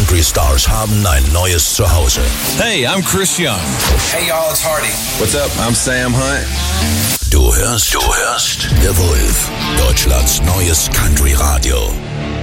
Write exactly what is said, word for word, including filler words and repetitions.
Country Stars haben ein neues Zuhause. Hey, I'm Chris Young. Hey y'all, it's Hardy. What's up? I'm Sam Hunt. Du hörst, du hörst The Wolf, Deutschlands neues Country Radio.